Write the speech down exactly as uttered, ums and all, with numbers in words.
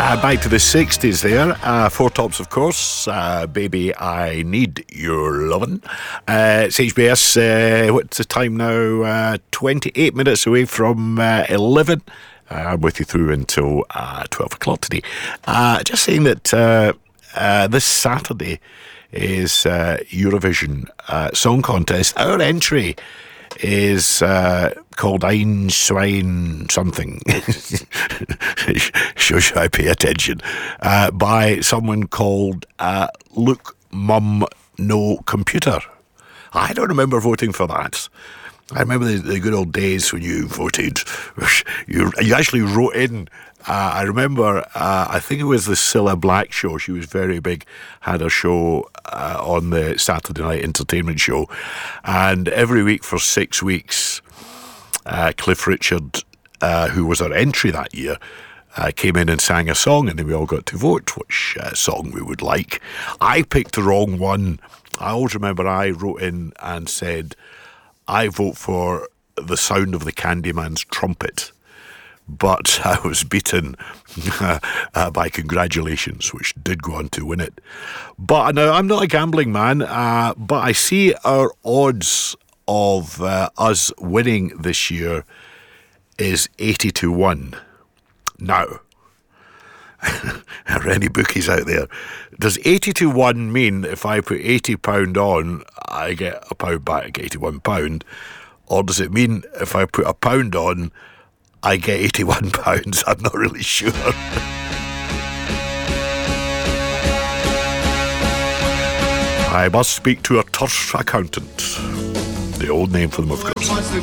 Uh, back to the sixties there. Uh, Four Tops, of course. Uh, Baby, I Need Your Lovin'. Uh, it's H B S. Uh, what's the time now? Uh, twenty-eight minutes away from uh, eleven. Uh, I'm with you through until uh, twelve o'clock today. Uh, just saying that uh, uh, this Saturday is uh, Eurovision uh, Song Contest. Our entry is uh, called Ein Schwein something. Shush, I pay attention. Uh, by someone called uh, Look Mum No Computer. I don't remember voting for that. I remember the, the good old days when you voted. You, you actually wrote in. Uh, I remember, uh, I think it was the Cilla Black show. She was very big, had a show uh, on the Saturday Night Entertainment Show. And every week for six weeks, uh, Cliff Richard, uh, who was our entry that year, uh, came in and sang a song, and then we all got to vote which uh, song we would like. I picked the wrong one. I always remember I wrote in and said, I vote for The Sound of the Candyman's Trumpet. But I was beaten uh, by Congratulations, which did go on to win it. But now, I'm not a gambling man, uh, but I see our odds of uh, us winning this year is eighty to one. Now, are any bookies out there? Does eighty to one mean if I put eighty pounds on, I get a pound back, eighty-one pounds? Or does it mean if I put a pound on, I get eighty-one pounds? I'm not really sure. I must speak to a Turf accountant. The old name for them, of course.